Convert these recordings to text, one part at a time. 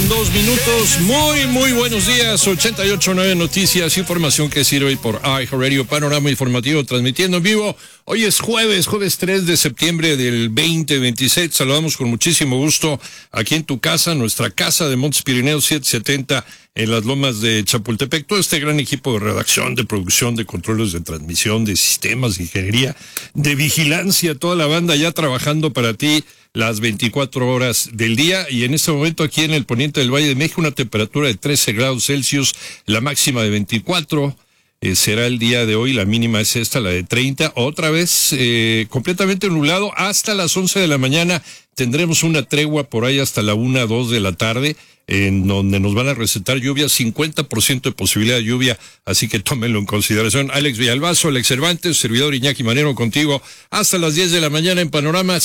2:02. Muy buenos días. 88.9 Noticias, información que sirve por iHeartRadio, panorama informativo transmitiendo en vivo. Hoy es jueves 3 de septiembre del 2026. Saludamos con muchísimo gusto aquí en tu casa, nuestra casa de Montes Pirineos 770 en las Lomas de Chapultepec. Todo este gran equipo de redacción, de producción, de controles de transmisión, de sistemas, de ingeniería, de vigilancia, toda la banda ya trabajando para ti las 24 horas del día. Y en este momento aquí en el poniente del Valle de México, una temperatura de 13 grados Celsius, la máxima de 24. Será el día de hoy, la mínima es esta, la de 30, otra vez completamente nublado hasta las 11 de la mañana. Tendremos una tregua por ahí hasta la 1, 2 de la tarde, en donde nos van a recetar lluvia, 50% de posibilidad de lluvia, así que tómenlo en consideración. Alex Villalbazo, Alex Cervantes, servidor Iñaki Manero contigo hasta las 10 de la mañana en Panorama.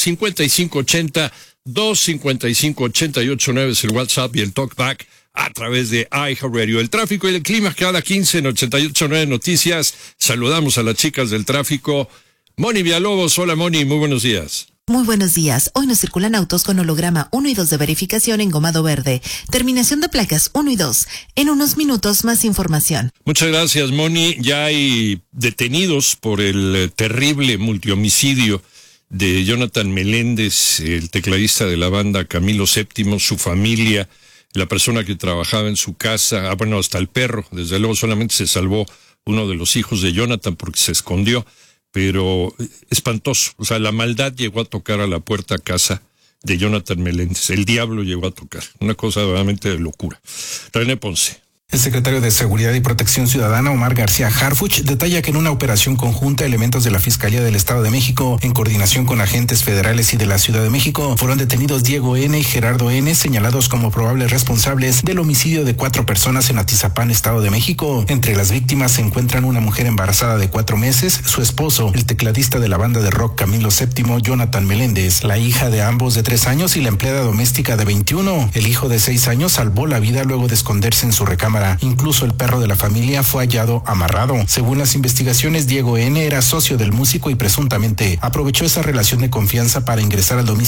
5580-255-889 es el WhatsApp y el TalkBack a través de iHeartRadio. El tráfico y el clima cada 15 en 88.9 Noticias. Saludamos a las chicas del tráfico. Moni Villalobos, hola Moni, muy buenos días. Muy buenos días. Hoy nos circulan autos con holograma 1 y 2 de verificación en gomado verde. Terminación de placas 1 y 2. En unos minutos más información. Muchas gracias, Moni. Ya hay detenidos por el terrible multihomicidio de Jonathan Meléndez, el tecladista de la banda Camilo VII, su familia, la persona que trabajaba en su casa, hasta el perro. Desde luego solamente se salvó uno de los hijos de Jonathan porque se escondió. Pero espantoso, la maldad llegó a tocar a la puerta casa de Jonathan Meléndez, el diablo llegó a tocar, una cosa realmente de locura. René Ponce. El secretario de Seguridad y Protección Ciudadana, Omar García Harfuch, detalla que en una operación conjunta, elementos de la Fiscalía del Estado de México, en coordinación con agentes federales y de la Ciudad de México, fueron detenidos Diego N. y Gerardo N., señalados como probables responsables del homicidio de 4 personas en Atizapán, Estado de México. Entre las víctimas se encuentran una mujer embarazada de 4 meses, su esposo, el tecladista de la banda de rock Camilo VII, Jonathan Meléndez, la hija de ambos de 3 años y la empleada doméstica de 21. El hijo de 6 años salvó la vida luego de esconderse en su recámara. Incluso el perro de la familia fue hallado amarrado. Según las investigaciones, Diego N. era socio del músico y presuntamente aprovechó esa relación de confianza para ingresar al domicilio